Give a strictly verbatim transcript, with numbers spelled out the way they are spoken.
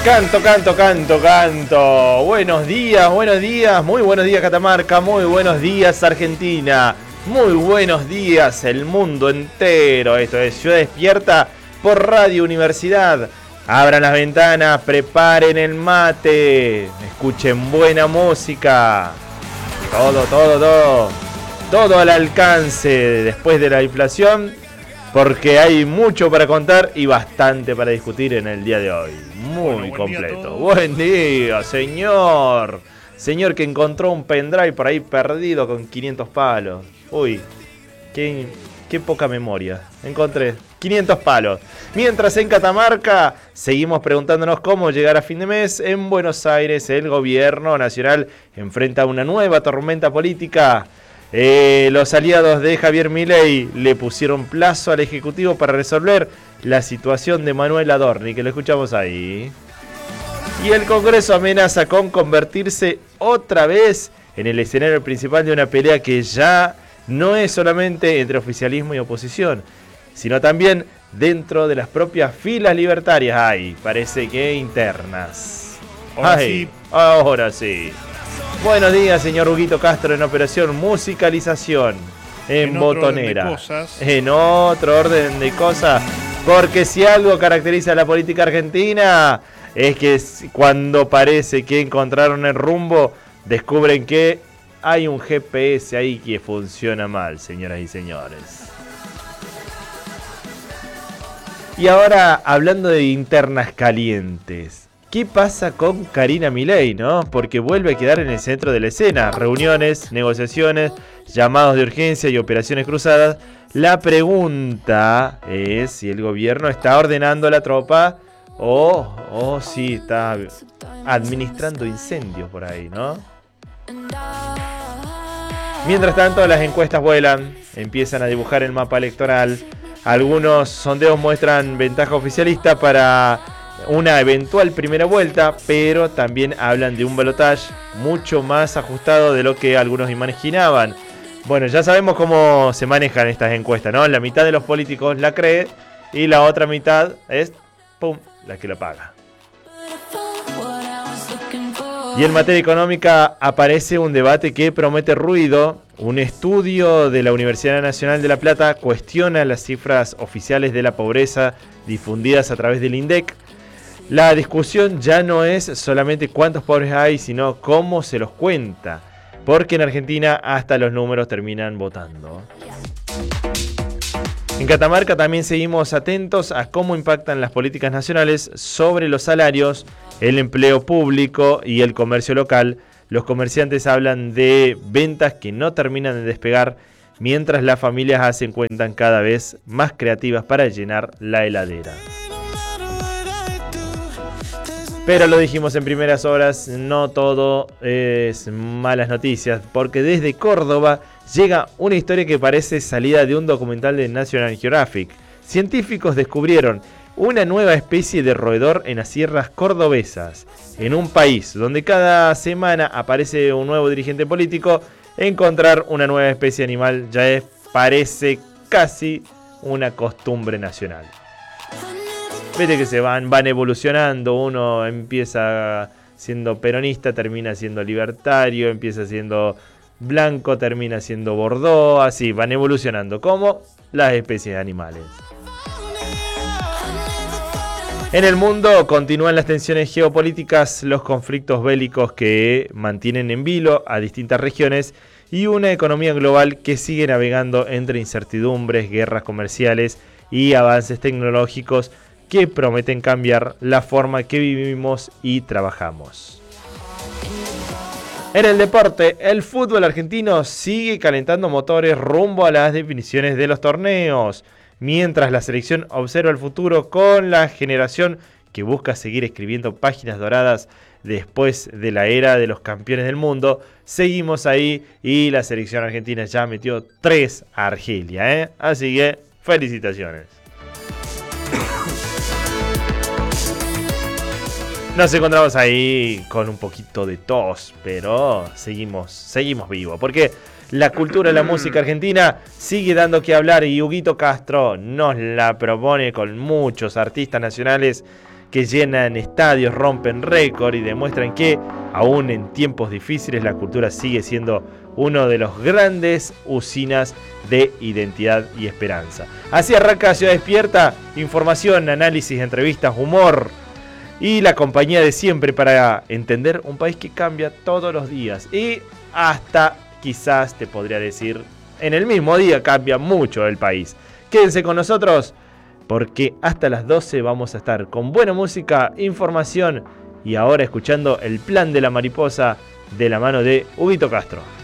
Canto, canto, canto, canto. Buenos días, buenos días, muy buenos días Catamarca, muy buenos días Argentina, muy buenos días el mundo entero. Esto es Ciudad Despierta por Radio Universidad. Abran las ventanas, preparen el mate, escuchen buena música. Todo, todo, todo, todo al alcance después de la inflación, porque hay mucho para contar y bastante para discutir en el día de hoy. Muy bueno, completo. Buen día, señor. Señor que encontró un pendrive por ahí perdido con quinientos palos. Uy, qué, qué poca memoria. Encontré quinientos palos. Mientras en Catamarca seguimos preguntándonos cómo llegar a fin de mes. En Buenos Aires el gobierno nacional enfrenta una nueva tormenta política. Eh, los aliados de Javier Milei le pusieron plazo al Ejecutivo para resolver la situación de Manuel Adorni, que lo escuchamos ahí. Y el Congreso amenaza con convertirse otra vez en el escenario principal de una pelea que ya no es solamente entre oficialismo y oposición, sino también dentro de las propias filas libertarias. Ay, parece que internas. Ahora Ay, sí. Ahora sí. Buenos días, señor Huguito Castro, en operación musicalización, en, En otro botonera. orden de cosas. En otro orden de cosas. Porque si algo caracteriza a la política argentina es que cuando parece que encontraron el rumbo, descubren que hay un G P S ahí que funciona mal, señoras y señores. Y ahora, hablando de internas calientes, ¿qué pasa con Karina Milei, no? Porque vuelve a quedar en el centro de la escena. Reuniones, negociaciones, llamados de urgencia y operaciones cruzadas. La pregunta es si el gobierno está ordenando a la tropa o, o si está administrando incendios por ahí, ¿no? Mientras tanto, las encuestas vuelan, empiezan a dibujar el mapa electoral. Algunos sondeos muestran ventaja oficialista para una eventual primera vuelta, pero también hablan de un balotaje mucho más ajustado de lo que algunos imaginaban. Bueno, ya sabemos cómo se manejan estas encuestas, ¿no? La mitad de los políticos la cree y la otra mitad es, ¡pum!, la que lo paga. Y en materia económica aparece un debate que promete ruido. Un estudio de la Universidad Nacional de La Plata cuestiona las cifras oficiales de la pobreza difundidas a través del INDEC. La discusión ya no es solamente cuántos pobres hay, sino cómo se los cuenta. Porque en Argentina hasta los números terminan votando. En Catamarca también seguimos atentos a cómo impactan las políticas nacionales sobre los salarios, el empleo público y el comercio local. Los comerciantes hablan de ventas que no terminan de despegar, mientras las familias hacen cuentas cada vez más creativas para llenar la heladera. Pero lo dijimos en primeras horas, no todo es malas noticias, porque desde Córdoba llega una historia que parece salida de un documental de National Geographic. Científicos descubrieron una nueva especie de roedor en las sierras cordobesas. En un país donde cada semana aparece un nuevo dirigente político, encontrar una nueva especie animal ya es, parece casi una costumbre nacional. Vete que se van, van evolucionando, uno empieza siendo peronista, termina siendo libertario, empieza siendo blanco, termina siendo bordó, así, van evolucionando, como las especies animales. En el mundo continúan las tensiones geopolíticas, los conflictos bélicos que mantienen en vilo a distintas regiones y una economía global que sigue navegando entre incertidumbres, guerras comerciales y avances tecnológicos que prometen cambiar la forma que vivimos y trabajamos. En el deporte, el fútbol argentino sigue calentando motores rumbo a las definiciones de los torneos, mientras la selección observa el futuro con la generación que busca seguir escribiendo páginas doradas después de la era de los campeones del mundo. Seguimos ahí y la selección argentina ya metió tres a Argelia, ¿eh? Así que felicitaciones. Nos encontramos ahí con un poquito de tos, pero seguimos, seguimos vivos, porque la cultura y la música argentina sigue dando que hablar y Huguito Castro nos la propone con muchos artistas nacionales que llenan estadios, rompen récord y demuestran que, aún en tiempos difíciles, la cultura sigue siendo uno de los grandes usinas de identidad y esperanza. Así arranca Ciudad Despierta, información, análisis, entrevistas, humor y la compañía de siempre para entender un país que cambia todos los días y hasta, quizás te podría decir, en el mismo día cambia mucho el país. Quédense con nosotros porque hasta las doce vamos a estar con buena música, información y ahora escuchando El Plan de la Mariposa de la mano de Huguito Castro.